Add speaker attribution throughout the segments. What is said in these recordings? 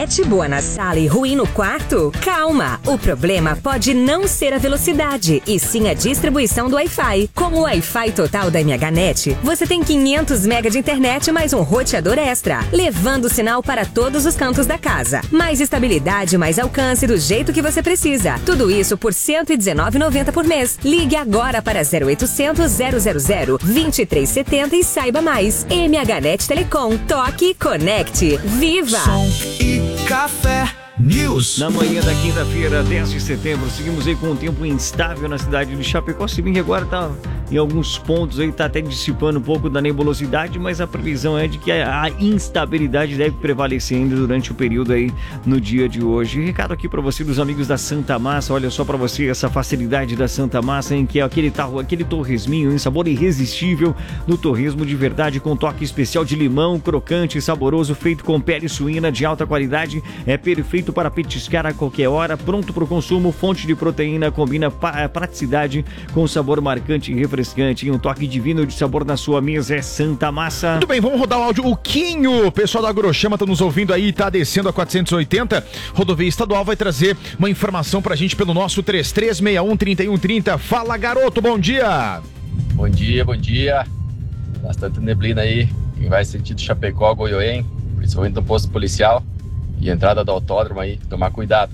Speaker 1: internet boa na sala e ruim no quarto? Calma! O problema pode não ser a velocidade, e sim a distribuição do Wi-Fi. Com o Wi-Fi total da MHNet, você tem 500 MB de internet mais um roteador extra, levando o sinal para todos os cantos da casa. Mais estabilidade, mais alcance do jeito que você precisa. Tudo isso por R$ 119,90 por mês. Ligue agora para 0800 000 2370 e saiba mais. MHNet Telecom. Toque e conecte. Viva!
Speaker 2: Som e Café News.
Speaker 3: Na manhã da quinta-feira, 10 de setembro, seguimos aí com um tempo instável na cidade de Chapecó. Se bem que agora tá em alguns pontos aí, tá até dissipando um pouco da nebulosidade, mas a previsão é de que a instabilidade deve prevalecer ainda durante o período aí no dia de hoje. Recado aqui para você dos amigos da Santa Massa. Olha só para você essa facilidade da Santa Massa, em que é aquele torresminho em sabor irresistível do torresmo de verdade, com toque especial de limão, crocante e saboroso, feito com pele suína de alta qualidade. É perfeito para petiscar a qualquer hora, pronto para o consumo, fonte de proteína, combina praticidade com sabor marcante e refrescante, e um toque divino de sabor na sua mesa. É Santa Massa.
Speaker 4: Muito bem, vamos rodar o áudio. O Quinho, o pessoal da Agrochama tá nos ouvindo aí, tá descendo a 480, rodovia estadual, vai trazer uma informação pra gente pelo nosso 3361-3130. Fala, garoto, bom dia!
Speaker 5: Bom dia. Bastante neblina aí, quem vai sentido Chapecó, Goiôem, principalmente no posto policial e entrada do autódromo aí, tomar cuidado.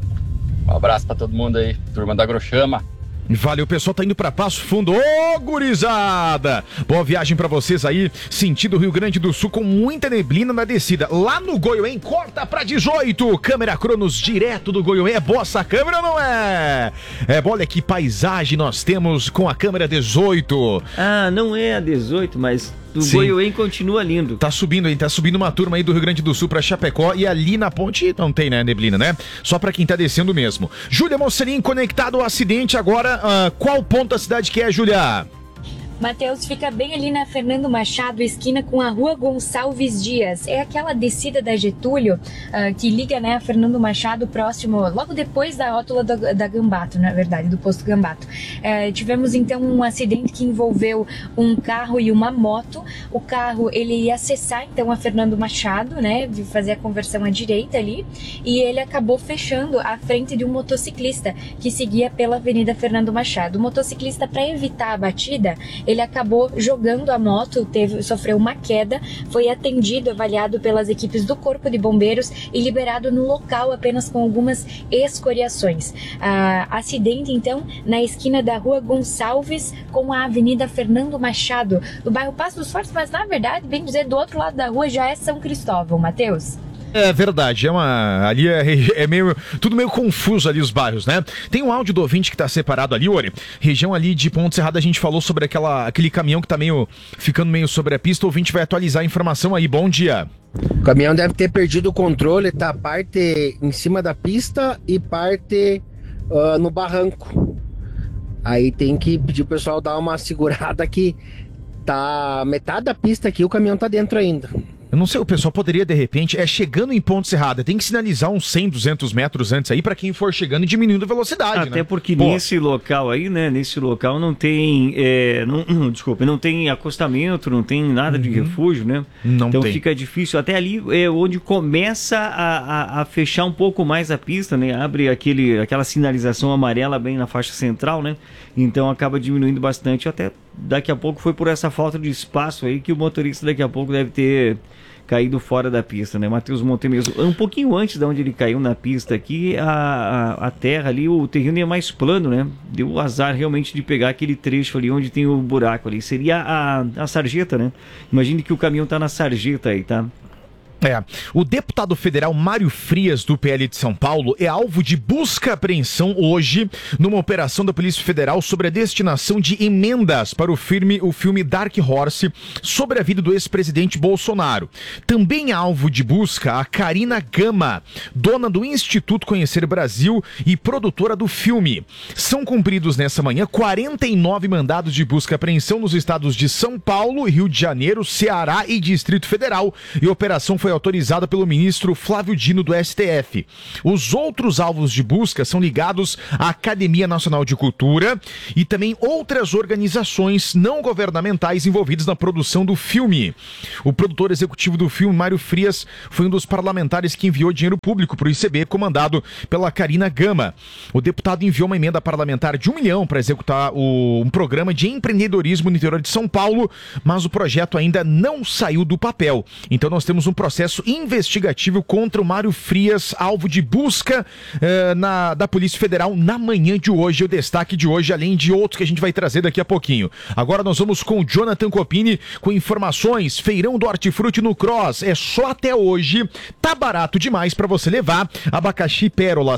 Speaker 5: Um abraço pra todo mundo aí, turma da Agrochama.
Speaker 4: Valeu, o pessoal tá indo pra Passo Fundo. Ô, gurizada! Boa viagem pra vocês aí, sentido Rio Grande do Sul, com muita neblina na descida. Lá no Goiôem, corta pra 18. Câmera Cronos, direto do Goiôem. É boa essa câmera ou não é? Olha que paisagem nós temos com a câmera 18.
Speaker 3: Ah, não é a 18, mas do Goiôem continua lindo.
Speaker 4: Tá subindo uma turma aí do Rio Grande do Sul pra Chapecó, e ali na ponte não tem, né, neblina, né? Só pra quem tá descendo mesmo. Júlia Mocerim, conectado ao acidente agora. Qual ponto da cidade que é, Júlia?
Speaker 6: Matheus, fica bem ali na Fernando Machado, esquina com a Rua Gonçalves Dias. É aquela descida da Getúlio, que liga, né, a Fernando Machado, próximo, logo depois da rótula da Gambato, na verdade, do posto Gambato. Tivemos então um acidente que envolveu um carro e uma moto. O carro, ele ia acessar então a Fernando Machado, né, de fazer a conversão à direita ali, e ele acabou fechando a frente de um motociclista que seguia pela Avenida Fernando Machado. O motociclista, para evitar a batida, ele acabou jogando a moto, sofreu uma queda, foi atendido, avaliado pelas equipes do Corpo de Bombeiros e liberado no local apenas com algumas escoriações. Acidente, então, na esquina da Rua Gonçalves com a Avenida Fernando Machado, do bairro Passo dos Fortes, mas na verdade, bem dizer, do outro lado da rua já é São Cristóvão, Matheus.
Speaker 4: É verdade, ali é meio, tudo meio confuso ali os bairros, né? Tem um áudio do ouvinte que tá separado ali, Ori. Região ali de Ponte Serrada, a gente falou sobre aquele caminhão que tá ficando meio sobre a pista. O ouvinte vai atualizar a informação aí, bom dia.
Speaker 7: O caminhão deve ter perdido o controle, tá? Parte em cima da pista e parte no barranco. Aí tem que pedir o pessoal dar uma segurada que tá metade da pista aqui, o caminhão tá dentro ainda.
Speaker 4: Eu não sei, o pessoal poderia, de repente, chegando em Ponte Serrada, tem que sinalizar uns 100, 200 metros antes aí, pra quem for chegando e diminuindo a velocidade,
Speaker 3: até porque nesse local aí, né, não tem, não tem acostamento, não tem nada de refúgio, né? Então fica difícil, até ali onde começa a fechar um pouco mais a pista, né? Abre aquela sinalização amarela bem na faixa central, né? Então acaba diminuindo bastante, até daqui a pouco foi por essa falta de espaço aí que o motorista daqui a pouco deve ter caído fora da pista, né? Matheus Montemeso, um pouquinho antes de onde ele caiu na pista aqui, a terra ali, o terreno é mais plano, né? Deu o azar realmente de pegar aquele trecho ali onde tem o buraco ali. Seria a sarjeta, né? Imagine que o caminhão tá na sarjeta aí, tá?
Speaker 4: O deputado federal Mário Frias, do PL de São Paulo, é alvo de busca e apreensão hoje numa operação da Polícia Federal sobre a destinação de emendas para o filme Dark Horse sobre a vida do ex-presidente Bolsonaro. Também é alvo de busca a Karina Gama, dona do Instituto Conhecer Brasil e produtora do filme. São cumpridos nessa manhã 49 mandados de busca e apreensão nos estados de São Paulo, Rio de Janeiro, Ceará e Distrito Federal, e a operação foi foi autorizada pelo ministro Flávio Dino do STF. Os outros alvos de busca são ligados à Academia Nacional de Cultura e também outras organizações não governamentais envolvidas na produção do filme. O produtor executivo do filme, Mário Frias, foi um dos parlamentares que enviou dinheiro público para o ICB, comandado pela Karina Gama. O deputado enviou uma emenda parlamentar de R$1 milhão para executar um programa de empreendedorismo no interior de São Paulo, mas o projeto ainda não saiu do papel. Então nós temos um processo investigativo contra o Mário Frias, alvo de busca da Polícia Federal na manhã de hoje. O destaque de hoje, além de outros que a gente vai trazer daqui a pouquinho. Agora nós vamos com o Jonathan Copini com informações. Feirão do Hortifruti no Cross é só até hoje. Tá barato demais para você levar. Abacaxi Pérola, R$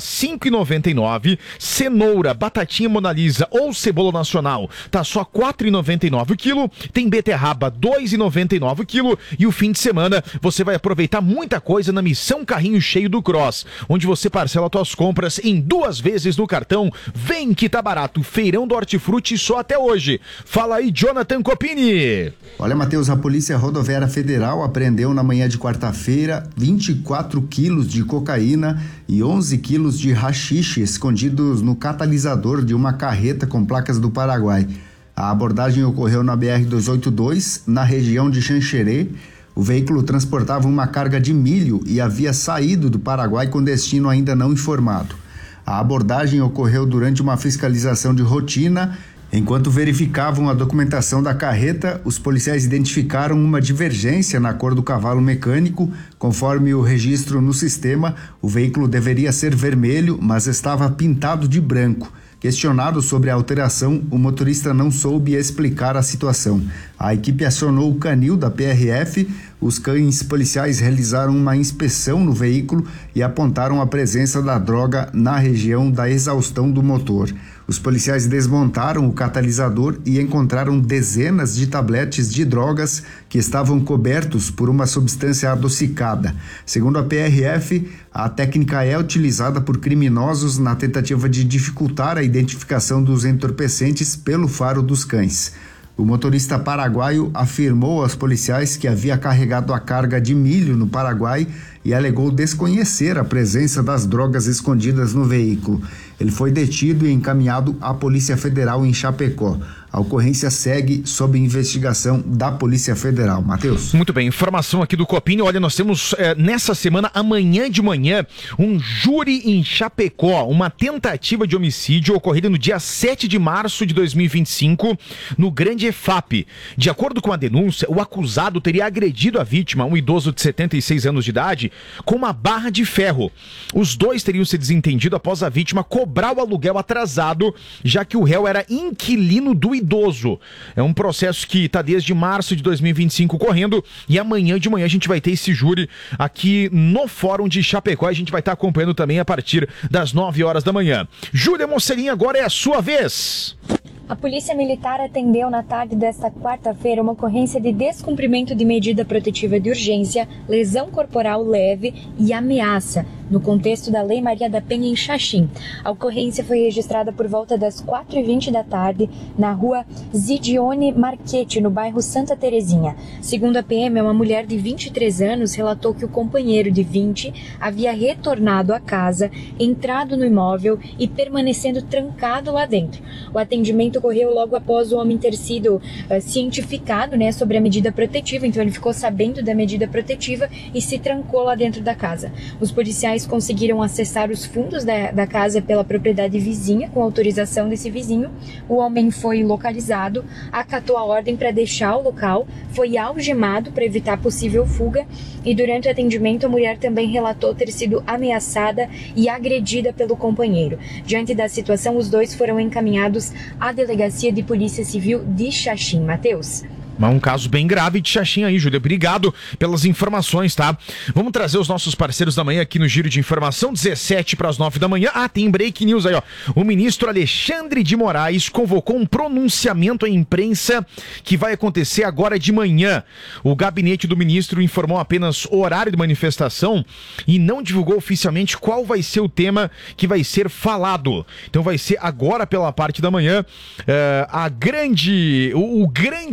Speaker 4: 5,99. Cenoura, batatinha Mona Lisa ou cebola nacional, tá só R$ 4,99 o quilo. Tem beterraba, R$ 2,99 o quilo. E o fim de semana você vai aproveitar muita coisa na Missão Carrinho Cheio do Cross, onde você parcela suas compras em 2 vezes no cartão. Vem que tá barato. Feirão do Hortifruti só até hoje. Fala aí, Jonathan Copini.
Speaker 8: Olha, Matheus, a Polícia Rodoviária Federal apreendeu na manhã de quarta-feira 24 quilos de cocaína e 11 quilos de haxixe escondidos no catalisador de uma carreta com placas do Paraguai. A abordagem ocorreu na BR-282, na região de Xanxerê. O veículo transportava uma carga de milho e havia saído do Paraguai com destino ainda não informado. A abordagem ocorreu durante uma fiscalização de rotina. Enquanto verificavam a documentação da carreta, os policiais identificaram uma divergência na cor do cavalo mecânico. Conforme o registro no sistema, o veículo deveria ser vermelho, mas estava pintado de branco. Questionado sobre a alteração, o motorista não soube explicar a situação. A equipe acionou o canil da PRF. Os cães policiais realizaram uma inspeção no veículo e apontaram a presença da droga na região da exaustão do motor. Os policiais desmontaram o catalisador e encontraram dezenas de tabletes de drogas que estavam cobertos por uma substância adocicada. Segundo a PRF, a técnica é utilizada por criminosos na tentativa de dificultar a identificação dos entorpecentes pelo faro dos cães. O motorista paraguaio afirmou aos policiais que havia carregado a carga de milho no Paraguai e alegou desconhecer a presença das drogas escondidas no veículo. Ele foi detido e encaminhado à Polícia Federal em Chapecó. A ocorrência segue sob investigação da Polícia Federal. Matheus.
Speaker 4: Muito bem, informação aqui do Copini. Olha, nós temos nessa semana, amanhã de manhã, um júri em Chapecó, uma tentativa de homicídio ocorrida no dia 7 de março de 2025, no Grande EFAP. De acordo com a denúncia, o acusado teria agredido a vítima, um idoso de 76 anos de idade, com uma barra de ferro. Os dois teriam se desentendido após a vítima cobrar o aluguel atrasado, já que o réu era inquilino do idoso. É um processo que está desde março de 2025 correndo e amanhã de manhã a gente vai ter esse júri aqui no Fórum de Chapecó. A gente vai estar acompanhando também a partir das 9 horas da manhã. Júlia Mocelinha, agora é a sua vez.
Speaker 6: A Polícia Militar atendeu na tarde desta quarta-feira uma ocorrência de descumprimento de medida protetiva de urgência, lesão corporal leve e ameaça, no contexto da Lei Maria da Penha em Xaxim. A ocorrência foi registrada por volta das 4h20 da tarde na rua Zidione Marchetti, no bairro Santa Terezinha. Segundo a PM, uma mulher de 23 anos relatou que o companheiro de 20 havia retornado à casa, entrado no imóvel e permanecendo trancado lá dentro. O atendimento ocorreu logo após o homem ter sido cientificado, sobre a medida protetiva, então ele ficou sabendo da medida protetiva e se trancou lá dentro da casa. Os policiais conseguiram acessar os fundos da casa pela propriedade vizinha, com autorização desse vizinho. O homem foi localizado, acatou a ordem para deixar o local, foi algemado para evitar possível fuga e durante o atendimento a mulher também relatou ter sido ameaçada e agredida pelo companheiro. Diante da situação, os dois foram encaminhados à Delegacia de Polícia Civil de Xaxim. Matheus.
Speaker 4: Um caso bem grave de Xaxim aí, Júlia. Obrigado pelas informações, tá? Vamos trazer os nossos parceiros da manhã aqui no Giro de Informação, 17 para as 9 da manhã. Tem break news aí, ó. O ministro Alexandre de Moraes convocou um pronunciamento à imprensa que vai acontecer agora de manhã. O gabinete do ministro informou apenas o horário de manifestação e não divulgou oficialmente qual vai ser o tema que vai ser falado. Então vai ser agora pela parte da manhã o grande nome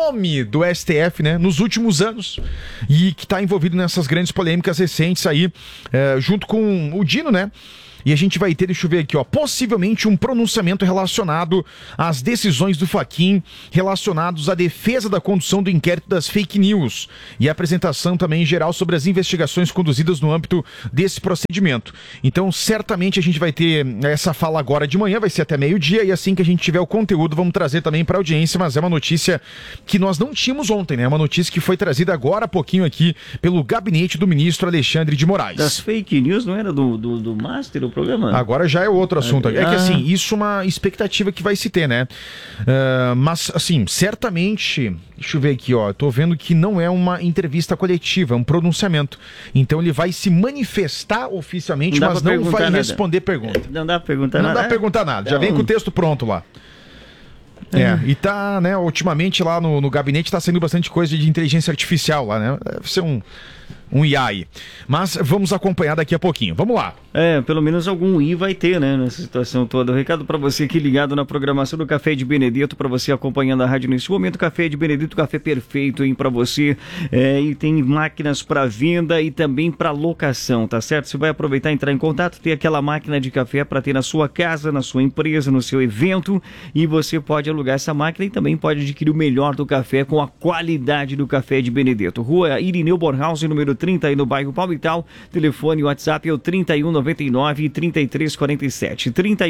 Speaker 4: nome do STF, né, nos últimos anos, e que está envolvido nessas grandes polêmicas recentes aí, junto com o Dino, né? E a gente vai ter, deixa eu ver aqui, ó, possivelmente um pronunciamento relacionado às decisões do Fachin relacionados à defesa da condução do inquérito das fake news e a apresentação também em geral sobre as investigações conduzidas no âmbito desse procedimento. Então, certamente a gente vai ter essa fala agora de manhã, vai ser até meio-dia, e assim que a gente tiver o conteúdo, vamos trazer também para a audiência, mas é uma notícia que nós não tínhamos ontem, né? É uma notícia que foi trazida agora há pouquinho aqui pelo gabinete do ministro Alexandre de Moraes.
Speaker 3: Das fake news, não era do Master, o programa?
Speaker 4: Agora já é outro assunto. É que assim, isso é uma expectativa que vai se ter, né? Mas assim, certamente, deixa eu ver aqui, ó, tô vendo que não é uma entrevista coletiva, é um pronunciamento. Então ele vai se manifestar oficialmente, mas não vai responder pergunta.
Speaker 3: Não dá pra perguntar nada.
Speaker 4: Não dá pra perguntar nada, já vem com o texto pronto lá. E tá, né, ultimamente lá no gabinete tá saindo bastante coisa de inteligência artificial lá, né? Deve ser um IA aí. Mas vamos acompanhar daqui a pouquinho. Vamos lá.
Speaker 3: Pelo menos algum I vai ter, né, nessa situação toda. Recado para você aqui ligado na programação do Café de Benedito, para você acompanhando a rádio nesse momento. Café de Benedito, café perfeito, hein, para você. E tem máquinas para venda e também para locação, tá certo? Você vai aproveitar e entrar em contato, ter aquela máquina de café para ter na sua casa, na sua empresa, no seu evento, e você pode alugar essa máquina e também pode adquirir o melhor do café com a qualidade do Café de Benedito. Rua Irineu Bornhausen, número 30, aí no bairro Palmital. Telefone WhatsApp é o 3199-3347.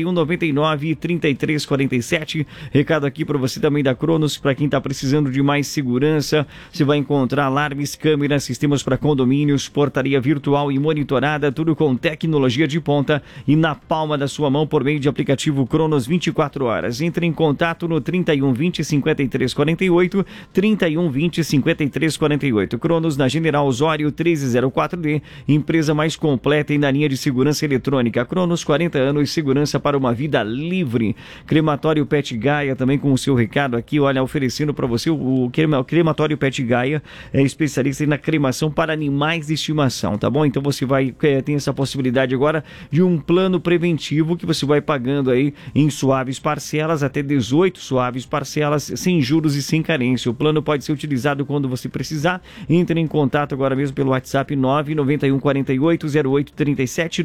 Speaker 3: 3199-3347. Recado aqui para você também da Cronos, para quem está precisando de mais segurança. Você vai encontrar alarmes, câmeras, sistemas para condomínios, portaria virtual e monitorada, tudo com tecnologia de ponta e na palma da sua mão por meio de aplicativo Cronos 24 horas. Entre em contato no 3120-5348, 3120-5348. Cronos na General Osório 1304D, empresa mais completa em na linha de segurança eletrônica. Cronos, 40 anos, segurança para uma vida livre. Crematório Pet Gaia, também com o seu recado aqui, olha, oferecendo para você o Crematório Pet Gaia, é especialista na cremação para animais de estimação, tá bom? Então você vai ter essa possibilidade agora de um plano preventivo que você vai pagando aí em suaves parcelas, até 18 suaves parcelas, sem juros e sem carência. O plano pode ser utilizado quando você precisar. Entre em contato agora mesmo pelo WhatsApp 991480837,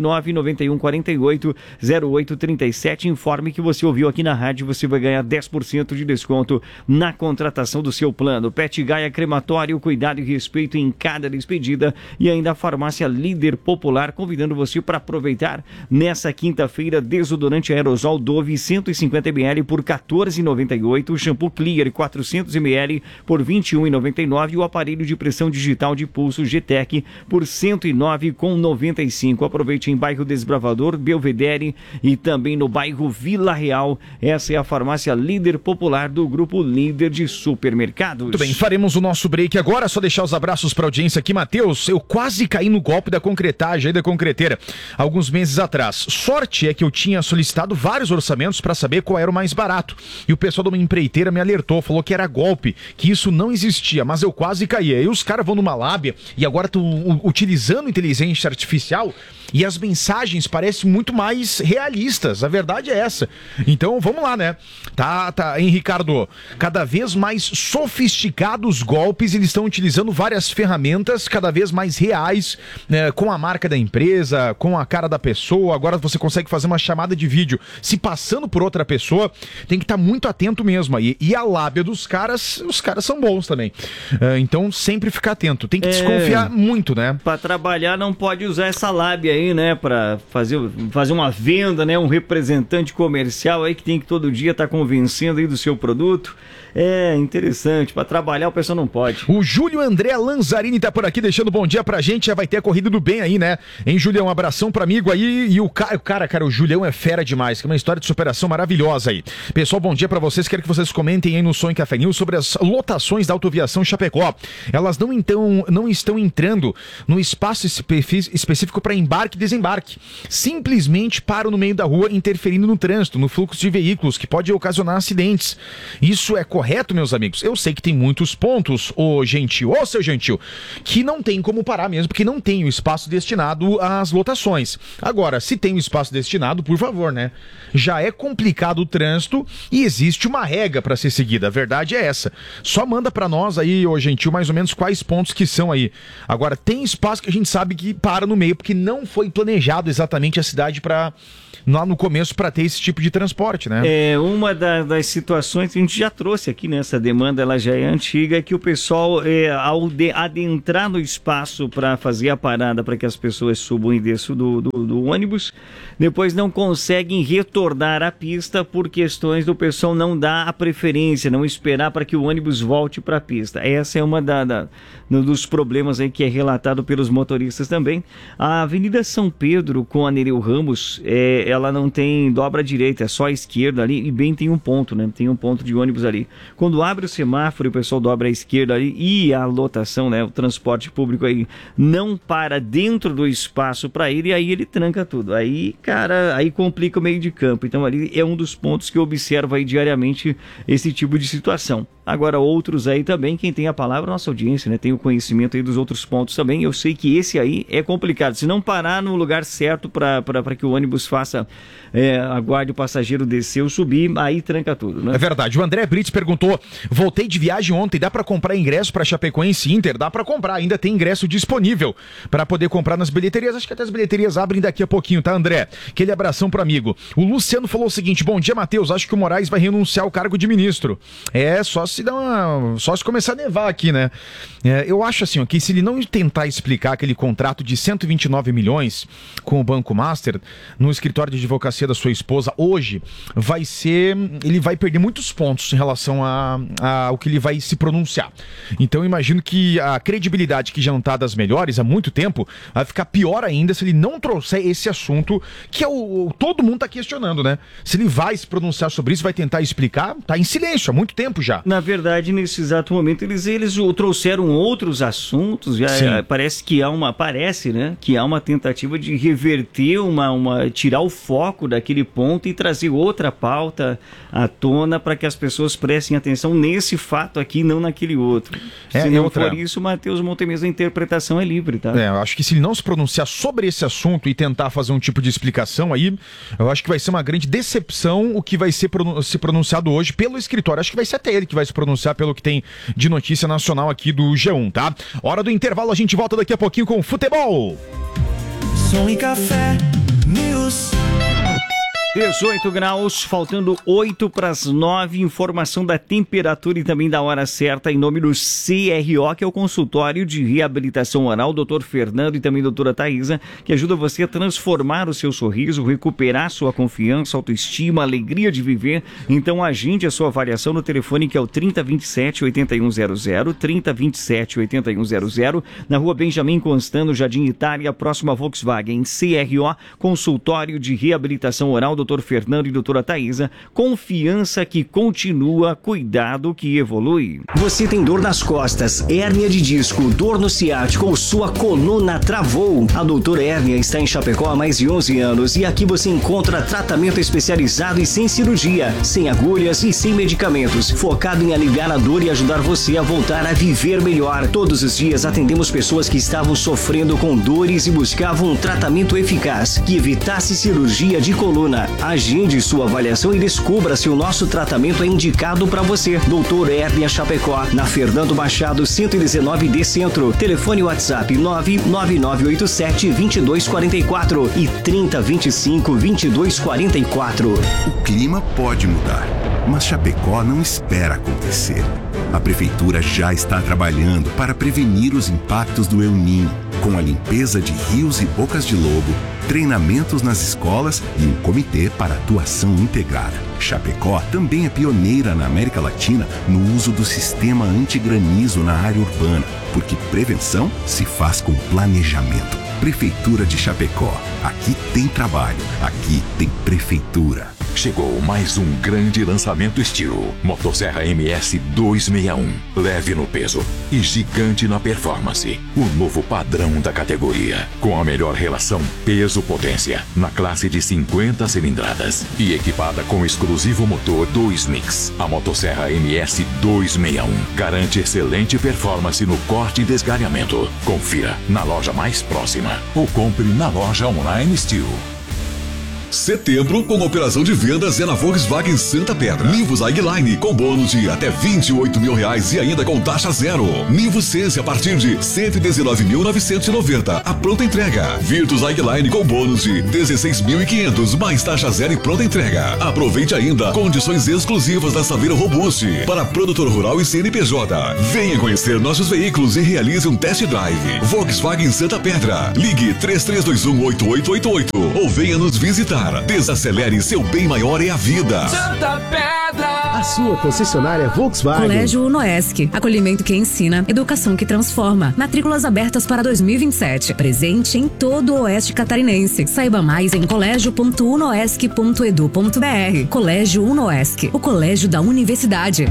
Speaker 3: 991480837. Informe que você ouviu aqui na rádio, você vai ganhar 10% de desconto na contratação do seu plano. Pet Gaia Crematório, cuidado e respeito em cada despedida. E ainda a farmácia Líder Popular, convidando você para aproveitar nessa quinta-feira desodorante aerosol Dove 150ml por R$14,98, shampoo Clear 400ml por R$21,99 e o aparelho de pressão digital de pulso GTEC por R$109,95. Aproveite em bairro Desbravador, Belvedere e também no bairro Vila Real. Essa é a farmácia Líder Popular do Grupo Líder de Supermercados.
Speaker 4: Muito bem, faremos o nosso break agora, só deixar os abraços para a audiência aqui. Matheus, eu quase caí no golpe da concretagem aí da concreteira alguns meses atrás. Sorte é que eu tinha solicitado vários orçamentos para saber qual era o mais barato. E o pessoal de uma empreiteira me alertou, falou que era golpe, que isso não existia, mas eu quase caí. Aí os caras vão numa lábia e agora estão utilizando inteligência artificial e as mensagens parecem muito mais realistas. A verdade é essa. Então vamos lá, né? Tá, hein, Ricardo? Cada vez mais sofisticados os golpes, eles estão utilizando várias ferramentas cada vez mais reais, né, com a marca da empresa, com a cara da pessoa. Agora você consegue fazer uma chamada de vídeo se passando por outra pessoa. Tem que estar muito atento mesmo aí. E a lábia dos caras, os caras são bons também. Então sempre ficar atento. Tem que desconfiar muito, né?
Speaker 3: Para trabalhar não pode usar essa lábia aí, né? Para fazer uma venda, né? Um representante comercial aí que tem que todo dia estar convencendo aí do seu produto. É interessante, para trabalhar o pessoal não pode.
Speaker 4: O Júlio André Lanzarini tá por aqui deixando bom dia pra gente, já vai ter a corrida do bem aí, né? Hein, Julião, um abração pro amigo aí. E o cara, o Julião é fera demais, que é uma história de superação maravilhosa aí. Pessoal, bom dia pra vocês, quero que vocês comentem aí no Som em Café News sobre as lotações da Autoviação Chapecó. Elas não estão entrando no espaço específico para embarque e desembarque. Simplesmente param no meio da rua, interferindo no trânsito, no fluxo de veículos, que pode ocasionar acidentes. Isso é correto, meus amigos? Eu sei que tem muitos pontos, seu Gentil, que não tem como parar mesmo, porque não tem o espaço destinado às lotações. Agora, se tem o espaço destinado, por favor, né? Já é complicado o trânsito e existe uma regra para ser seguida. A verdade é essa. Só manda para nós aí, Gentil, mais ou menos quais pontos que são aí. Agora, tem espaço que a gente sabe que para no meio, porque não foi planejado exatamente a cidade lá no começo para ter esse tipo de transporte, né?
Speaker 3: É, uma das situações que a gente já trouxe aqui nessa demanda, ela já é antiga, é que o pessoal, ao adentrar no espaço para fazer a parada para que as pessoas subam e desçam do ônibus, depois não conseguem retornar à pista por questões do pessoal não dar a preferência, não esperar para que o ônibus volte para a pista. Essa é uma dos problemas aí que é relatado pelos motoristas também. A Avenida São Pedro com a Nereu Ramos, ela não tem dobra direita, é só a esquerda ali, e bem tem um ponto, né? Tem um ponto de ônibus ali. Quando abre o semáforo e o pessoal dobra a esquerda ali e a lotação, né? O transporte público aí não para dentro do espaço para ele, e aí ele tranca tudo. Aí, cara, aí complica o meio de campo. Então ali é um dos pontos que eu observo aí diariamente esse tipo de situação. Agora, outros aí também, quem tem a palavra, nossa audiência, né? Tem o conhecimento aí dos outros pontos também. Eu sei que esse aí é complicado. Se não parar no lugar certo para que o ônibus faça, aguarde o passageiro descer ou subir, aí tranca tudo, né?
Speaker 4: É verdade. O André Brits perguntou, voltei de viagem ontem, dá para comprar ingresso para Chapecoense Inter? Dá para comprar, ainda tem ingresso disponível para poder comprar nas bilheterias. Acho que até as bilheterias abrem daqui a pouquinho, tá, André? Aquele abração pro amigo. O Luciano falou o seguinte, bom dia, Matheus, acho que o Moraes vai renunciar ao cargo de ministro. Só se começar a nevar aqui, né? Eu acho assim, que se ele não tentar explicar aquele contrato de 129 milhões com o Banco Master no escritório de advocacia da sua esposa hoje, ele vai perder muitos pontos em relação ao que ele vai se pronunciar. Então eu imagino que a credibilidade que já não está das melhores há muito tempo vai ficar pior ainda se ele não trouxer esse assunto que todo mundo está questionando, né? Se ele vai se pronunciar sobre isso, vai tentar explicar, tá em silêncio há muito tempo já.
Speaker 3: Na verdade, nesse exato momento, eles trouxeram outros assuntos, parece que há uma tentativa de reverter, tirar o foco daquele ponto e trazer outra pauta à tona para que as pessoas prestem atenção nesse fato aqui, não naquele outro. Se não for isso, Matheus Montemesa, a interpretação é livre, tá?
Speaker 4: Eu acho que se ele não se pronunciar sobre esse assunto e tentar fazer um tipo de explicação aí, eu acho que vai ser uma grande decepção o que vai ser se pronunciado hoje pelo escritório. Acho que vai ser até ele que vai se pronunciar pelo que tem de notícia nacional aqui do G1, tá? Hora do intervalo, a gente volta daqui a pouquinho com futebol.
Speaker 2: Som e Café News.
Speaker 3: 18 graus, faltando 8 para as 9, informação da temperatura e também da hora certa em nome do CRO, que é o consultório de reabilitação oral, Dr. Fernando e também doutora Thaisa, que ajuda você a transformar o seu sorriso, recuperar sua confiança, autoestima, alegria de viver. Então agende a sua avaliação no telefone que é o 3027-8100, 3027-8100, na rua Benjamin Constant, no Jardim Itália, próximo a Volkswagen. CRO, consultório de reabilitação oral, Dr. Fernando e doutora Thaisa, confiança que continua, cuidado que evolui.
Speaker 9: Você tem dor nas costas, hérnia de disco, dor no ciático ou sua coluna travou? A doutora Hérnia está em Chapecó há mais de 11 anos e aqui você encontra tratamento especializado e sem cirurgia, sem agulhas e sem medicamentos, focado em aliviar a dor e ajudar você a voltar a viver melhor. Todos os dias atendemos pessoas que estavam sofrendo com dores e buscavam um tratamento eficaz que evitasse cirurgia de coluna. Agende sua avaliação e descubra se o nosso tratamento é indicado para você. Doutor Hérnia Chapecó, na Fernando Machado 119D Centro. Telefone WhatsApp 99987-2244 e 3025-2244.
Speaker 10: O clima pode mudar, mas Chapecó não espera acontecer. A Prefeitura já está trabalhando para prevenir os impactos do El Niño, com a limpeza de rios e bocas de lobo, treinamentos nas escolas e um comitê para atuação integrada. Chapecó também é pioneira na América Latina no uso do sistema antigranizo na área urbana, porque prevenção se faz com planejamento. Prefeitura de Chapecó. Aqui tem trabalho, aqui tem Prefeitura.
Speaker 11: Chegou mais um grande lançamento estilo. Motosserra MS 261. Leve no peso e gigante na performance. O novo padrão da categoria. Com a melhor relação peso-potência na classe de 50 cilindradas. E equipada com exclusivo motor 2 Mix. A Motosserra MS 261 garante excelente performance no corte e desgalhamento. Confira na loja mais próxima ou compre na loja online Steel.
Speaker 12: Setembro, com operação de vendas, é na Volkswagen Santa Pedra. Nivus Highline, com bônus de até R$28 mil e ainda com taxa zero. Nivus Sense a partir de R$119.990, a pronta entrega. Virtus Highline com bônus de R$16.500, mais taxa zero e pronta entrega. Aproveite ainda condições exclusivas da Saveiro Robuste para produtor rural e CNPJ. Venha conhecer nossos veículos e realize um test drive. Volkswagen Santa Pedra. Ligue 3321-8888 ou venha nos visitar. Desacelere, seu bem maior é a vida.
Speaker 13: Santa Pedra!
Speaker 14: A sua concessionária Volkswagen.
Speaker 15: Colégio Unoesc. Acolhimento que ensina, educação que transforma. Matrículas abertas para 2027. Presente em todo o Oeste Catarinense. Saiba mais em colégio.unoesc.edu.br. Colégio Unoesc, o colégio da universidade.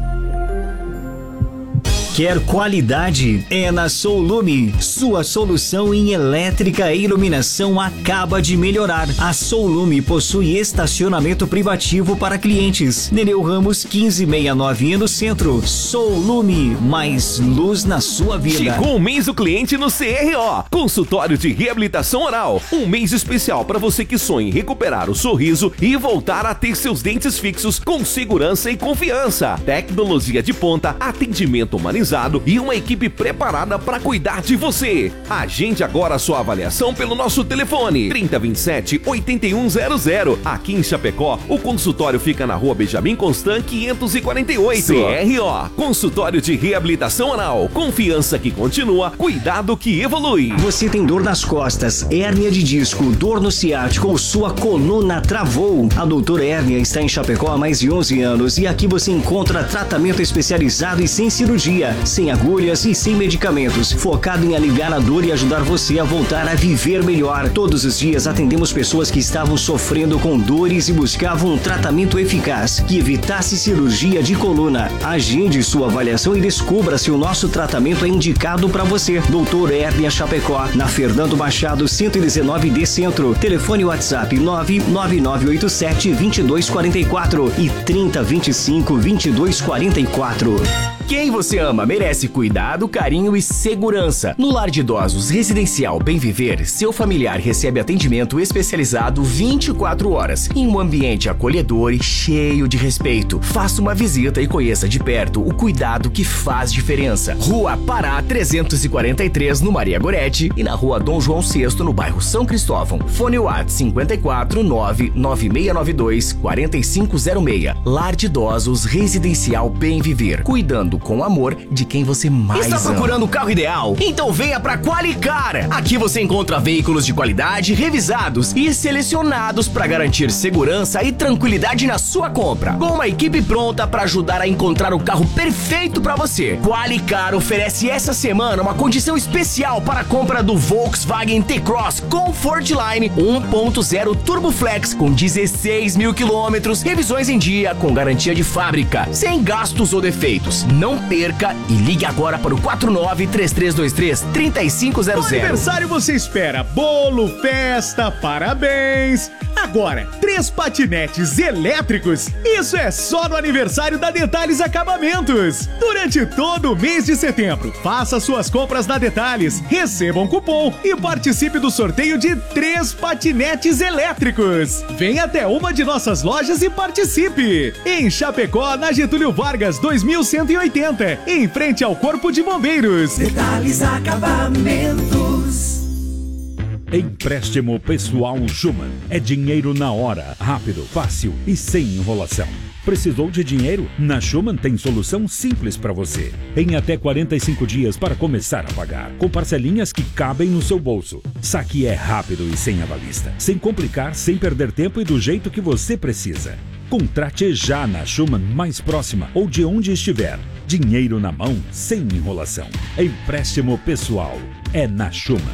Speaker 9: Quer qualidade? É na Soulume. Sua solução em elétrica e iluminação acaba de melhorar. A Soulume possui estacionamento privativo para clientes. Nereu Ramos 1569 no centro. Soulume, mais luz na sua vida.
Speaker 16: Chegou o mês do cliente no CRO. Consultório de Reabilitação Oral. Um mês especial para você que sonha em recuperar o sorriso e voltar a ter seus dentes fixos com segurança e confiança. Tecnologia de ponta, atendimento humanizado e uma equipe preparada para cuidar de você. Agende agora a sua avaliação pelo nosso telefone 3027-8100. Aqui em Chapecó, o consultório fica na Rua Benjamin Constant 548. CRO, Consultório de Reabilitação Oral. Confiança que continua, cuidado que evolui.
Speaker 9: Você tem dor nas costas, hérnia de disco, dor no ciático ou sua coluna travou? A Doutora Hérnia está em Chapecó há mais de 11 anos e aqui você encontra tratamento especializado e sem cirurgia, sem agulhas e sem medicamentos, focado em aliviar a dor e ajudar você a voltar a viver melhor. Todos os dias atendemos pessoas que estavam sofrendo com dores e buscavam um tratamento eficaz que evitasse cirurgia de coluna. Agende sua avaliação e descubra se o nosso tratamento é indicado para você. Doutor Hérnia Chapecó, na Fernando Machado 119D Centro. Telefone WhatsApp 99987-2244 e 3025-2244.
Speaker 17: Quem você ama merece cuidado, carinho e segurança. No Lar de Idosos Residencial Bem Viver, seu familiar recebe atendimento especializado 24 horas, em um ambiente acolhedor e cheio de respeito. Faça uma visita e conheça de perto o cuidado que faz diferença. Rua Pará 343, no Maria Goretti, e na Rua Dom João VI, no bairro São Cristóvão. Fone WhatsApp 549-9692-4506. Lar de Idosos Residencial Bem Viver. Cuidando com amor de quem você mais ama.
Speaker 18: Está procurando o carro ideal? Então venha para Qualicar. Aqui você encontra veículos de qualidade revisados e selecionados para garantir segurança e tranquilidade na sua compra. Com uma equipe pronta para ajudar a encontrar o carro perfeito para você. Qualicar oferece essa semana uma condição especial para a compra do Volkswagen T-Cross Comfortline 1.0 Turbo Flex com 16 mil quilômetros, revisões em dia com garantia de fábrica, sem gastos ou defeitos. Não perca e ligue agora para o 49-3323-3500.
Speaker 19: No aniversário você espera bolo, festa, parabéns. Agora, 3 patinetes elétricos. Isso é só no aniversário da Detalhes Acabamentos. Durante todo o mês de setembro, faça suas compras na Detalhes, receba um cupom e participe do sorteio de 3 patinetes elétricos. Venha até uma de nossas lojas e participe. Em Chapecó, na Getúlio Vargas 2180, em frente ao Corpo de Bombeiros.
Speaker 2: Detalhes Acabamentos.
Speaker 20: Empréstimo Pessoal Schumann. É dinheiro na hora, rápido, fácil e sem enrolação. Precisou de dinheiro? Na Schumann tem solução simples para você. Em até 45 dias para começar a pagar, com parcelinhas que cabem no seu bolso. Saque é rápido e sem avalista, sem complicar, sem perder tempo e do jeito que você precisa. Contrate já na Schumann mais próxima ou de onde estiver. Dinheiro na mão, sem enrolação. Empréstimo pessoal é na Schumann.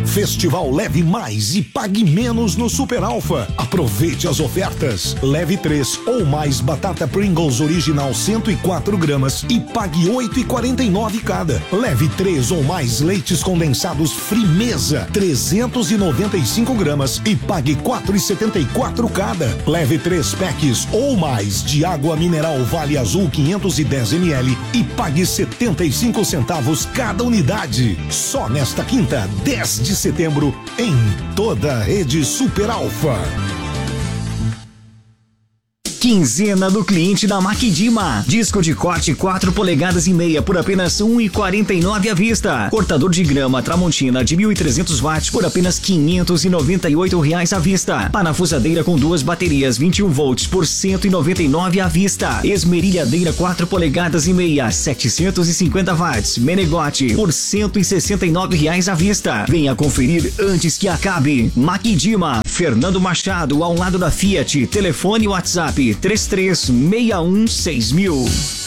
Speaker 21: Festival Leve Mais e pague menos no Super Alfa. Aproveite as ofertas. Leve 3 ou mais batata Pringles original 104 gramas e pague 8,49 cada. Leve 3 ou mais leites condensados Frimeza 395 gramas e pague 4,74 cada. Leve 3 packs ou mais de água mineral Vale Azul 510 ml e pague 75 centavos cada unidade. Só nesta quinta, 10 de setembro, em toda a rede Super Alfa.
Speaker 9: Quinzena do cliente da Maquidima. Disco de corte 4 polegadas e meia por apenas R$ 1,49 à vista. Cortador de grama Tramontina de 1.300 watts por apenas R$ 598 à vista. Parafusadeira com 2 baterias 21 volts por R$ 199 à vista. Esmerilhadeira 4 polegadas e meia 750 watts Menegote por R$ 169 à vista. Venha conferir antes que acabe. Maquidima, Fernando Machado, ao lado da Fiat. Telefone WhatsApp 33616000.